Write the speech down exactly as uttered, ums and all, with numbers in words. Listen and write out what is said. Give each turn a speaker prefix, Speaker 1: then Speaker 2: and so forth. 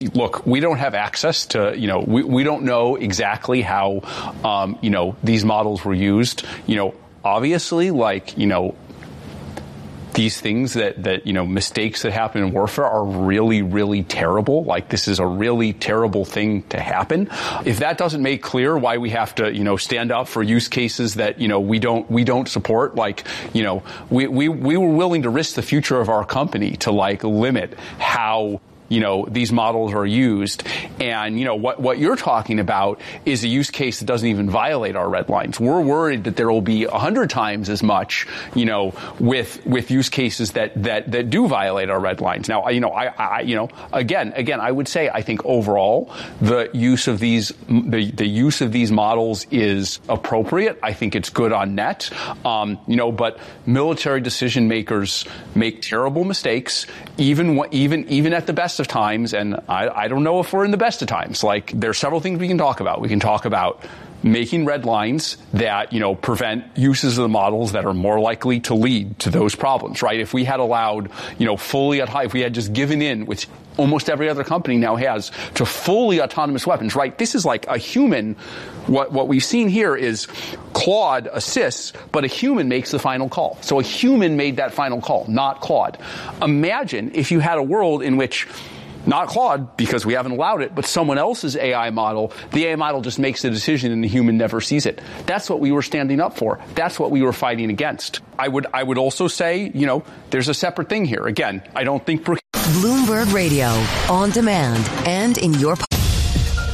Speaker 1: Look, we don't have access to, you know, we, we don't know exactly how, um, you know, these models were used. You know, obviously, like, you know, these things that, that, you know, mistakes that happen in warfare are really, really terrible. Like, this is a really terrible thing to happen. If that doesn't make clear why we have to, you know, stand up for use cases that, you know, we don't, we don't support, like, you know, we, we, we were willing to risk the future of our company to, like, limit how, you know, these models are used. And, you know, what, what you're talking about is a use case that doesn't even violate our red lines. We're worried that there will be a hundred times as much, you know, with, with use cases that, that, that do violate our red lines. Now, you know, I, I, you know, again, again, I would say, I think overall, the use of these, the, the use of these models is appropriate. I think it's good on net. Um, you know, but military decision makers make terrible mistakes, even, even, even at the best of times, and I, I don't know if we're in the best of times. Like, there's several things we can talk about. We can talk about making red lines that, you know, prevent uses of the models that are more likely to lead to those problems, right? If we had allowed, you know, fully, if we had just given in, which almost every other company now has, to fully autonomous weapons, right? This is like a human. What, what we've seen here is Claude assists, but a human makes the final call. So a human made that final call, not Claude. Imagine if you had a world in which not Claude, because we haven't allowed it, but someone else's A I model, the A I model just makes the decision and the human never sees it. That's what we were standing up for. That's what we were fighting against. I would, I would also say, you know, there's a separate thing here. Again, I don't think...
Speaker 2: Bloomberg Radio, on demand and in your...